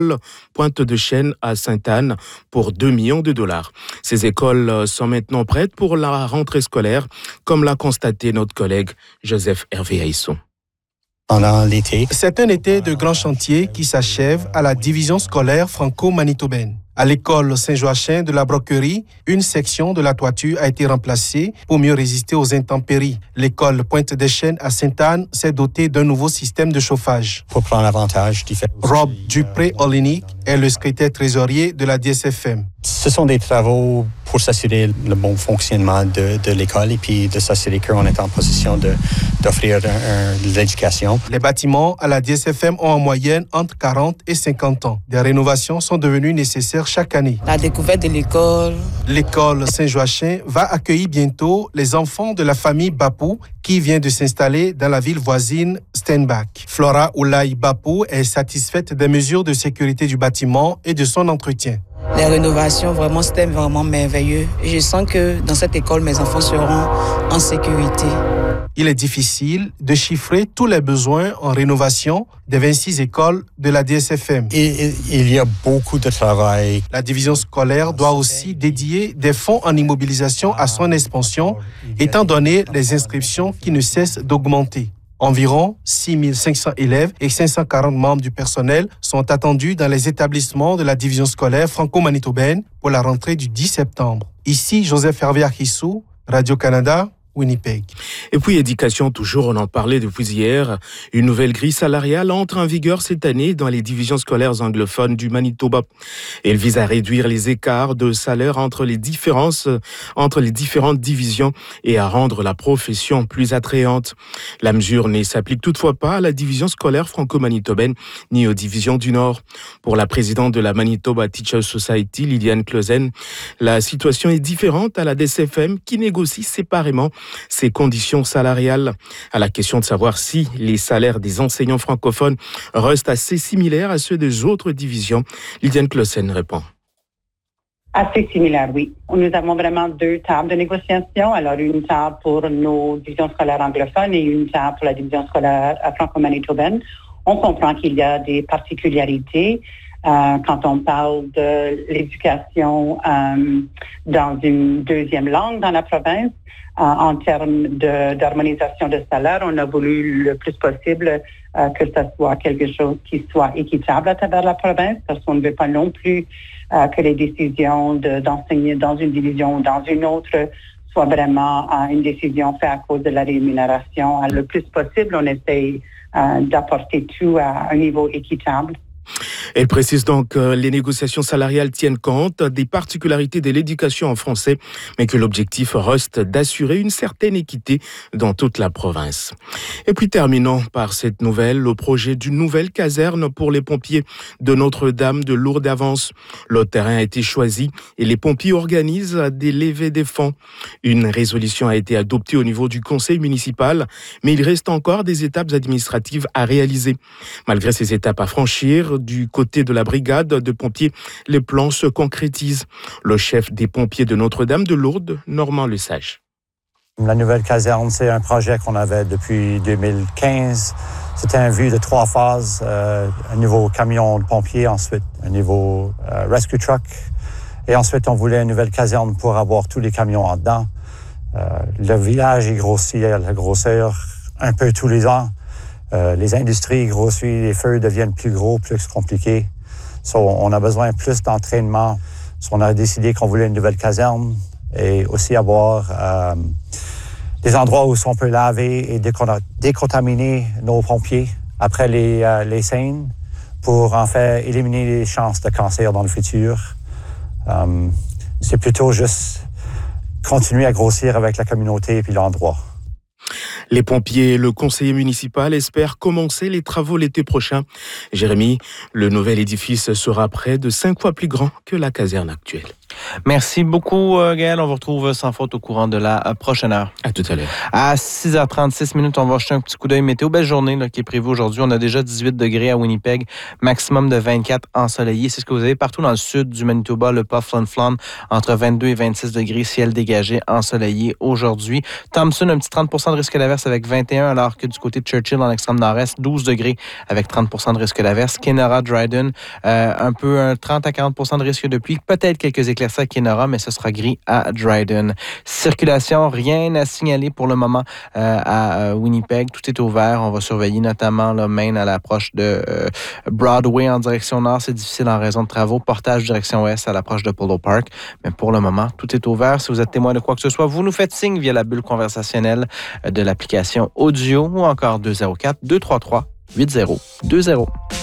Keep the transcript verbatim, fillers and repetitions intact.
Pointe-de-Chêne à Sainte-Anne pour deux millions de dollars. Ces écoles sont maintenant prêtes pour la rentrée scolaire, comme l'a constaté notre collègue Joseph Hervé Haïsson. Pendant l'été. C'est un été de grands chantiers qui s'achève à la division scolaire franco-manitobaine. À l'école Saint-Joachim de la Broquerie, une section de la toiture a été remplacée pour mieux résister aux intempéries. L'école Pointe-des-Chênes à Sainte-Anne s'est dotée d'un nouveau système de chauffage. Pour prendre l'avantage du fait. Rob Dupré-Olinick est le secrétaire trésorier de la D S F M. Ce sont des travaux pour s'assurer le bon fonctionnement de, de l'école et puis de s'assurer qu'on est en position de, d'offrir un, un, de l'éducation. Les bâtiments à la D S F M ont en moyenne entre quarante et cinquante ans. Des rénovations sont devenues nécessaires chaque année. La découverte de l'école. L'école Saint-Joachim va accueillir bientôt les enfants de la famille Bapou qui vient de s'installer dans la ville voisine Steinbach. Flora Oulaï Bapou est satisfaite des mesures de sécurité du bâtiment et de son entretien. Les rénovations, vraiment, c'était vraiment merveilleux. Je sens que dans cette école, mes enfants seront en sécurité. Il est difficile de chiffrer tous les besoins en rénovation des vingt-six écoles de la D S F M. Il, il y a beaucoup de travail. La division scolaire doit aussi dédier des fonds en immobilisation à son expansion, étant donné les inscriptions qui ne cessent d'augmenter. Environ six mille cinq cents élèves et cinq cent quarante membres du personnel sont attendus dans les établissements de la division scolaire franco-manitobaine pour la rentrée du dix septembre. Ici, Joseph Hervé Haïsson, Radio-Canada, Winnipeg. Et puis éducation, toujours, on en parlait depuis hier. Une nouvelle grille salariale entre en vigueur cette année dans les divisions scolaires anglophones du Manitoba. Elle vise à réduire les écarts de salaire entre les différences, entre les différentes divisions et à rendre la profession plus attrayante. La mesure ne s'applique toutefois pas à la division scolaire franco-manitobaine ni aux divisions du Nord. Pour la présidente de la Manitoba Teachers Society, Liliane Clausen, la situation est différente à la D S F M qui négocie séparément ses conditions salariales. À la question de savoir si les salaires des enseignants francophones restent assez similaires à ceux des autres divisions, Liliane Clausen répond. Assez similaire, oui. Nous avons vraiment deux tables de négociation. Alors, une table pour nos divisions scolaires anglophones et une table pour la division scolaire franco-manitobaine. On comprend qu'il y a des particularités euh, quand on parle de l'éducation euh, dans une deuxième langue dans la province. Euh, en termes de, d'harmonisation de salaire, on a voulu le plus possible euh, que ce soit quelque chose qui soit équitable à travers la province, parce qu'on ne veut pas non plus euh, que les décisions de, d'enseigner dans une division ou dans une autre soient vraiment euh, une décision faite à cause de la rémunération. Le plus possible, on essaie euh, d'apporter tout à un niveau équitable. Elle précise donc que les négociations salariales tiennent compte des particularités de l'éducation en français, mais que l'objectif reste d'assurer une certaine équité dans toute la province. Et puis terminons par cette nouvelle, le projet d'une nouvelle caserne pour les pompiers de Notre-Dame de Lourdes avance. Le terrain a été choisi et les pompiers organisent des levées des fonds. Une résolution a été adoptée au niveau du conseil municipal, mais il reste encore des étapes administratives à réaliser. Malgré ces étapes à franchir, du côté de la brigade de pompiers, les plans se concrétisent. Le chef des pompiers de Notre-Dame de Lourdes, Normand Lesage. La nouvelle caserne, c'est un projet qu'on avait depuis deux mille quinze. C'était un vue de trois phases. Euh, un nouveau camion de pompiers, ensuite un nouveau euh, rescue truck. Et ensuite, on voulait une nouvelle caserne pour avoir tous les camions en dedans. Euh, le village est grossi à la grosseur un peu tous les ans. Euh, les industries grossissent, les feux deviennent plus gros, plus compliqués. So, on a besoin de plus d'entraînement. So, on a décidé qu'on voulait une nouvelle caserne et aussi avoir euh, des endroits où on peut laver et décontaminer nos pompiers après les, euh, les scènes pour en fait éliminer les chances de cancer dans le futur. Euh, c'est plutôt juste continuer à grossir avec la communauté et puis l'endroit. Les pompiers et le conseiller municipal espèrent commencer les travaux l'été prochain. Jérémy, le nouvel édifice sera près de cinq fois plus grand que la caserne actuelle. Merci beaucoup, Gaël. On vous retrouve sans faute au courant de la prochaine heure. À tout à l'heure. À six heures trente-six minutes, on va jeter un petit coup d'œil météo. Belle journée là, qui est prévue aujourd'hui. On a déjà dix-huit degrés à Winnipeg, maximum de vingt-quatre ensoleillé. C'est ce que vous avez partout dans le sud du Manitoba, le Puffland Flon, entre vingt-deux et vingt-six degrés, ciel dégagé, ensoleillé aujourd'hui. Thompson, un petit trente pour cent de risque d'averse d'averse avec vingt et un, alors que du côté de Churchill, en extrême nord-est, douze degrés avec trente pour cent de risque d'averse. Kenora, Dryden, euh, un peu un trente à quarante pour cent de risque de pluie. Peut-être quelques éclaircies à Kenora, mais ce sera gris à Dryden. Circulation, rien à signaler pour le moment euh, à Winnipeg. Tout est ouvert. On va surveiller notamment là, Main à l'approche de euh, Broadway en direction nord. C'est difficile en raison de travaux. Portage direction ouest à l'approche de Polo Park. Mais pour le moment, tout est ouvert. Si vous êtes témoin de quoi que ce soit, vous nous faites signe via la bulle conversationnelle de l'application audio ou encore deux zéro quatre deux trois trois huit zéro deux zéro.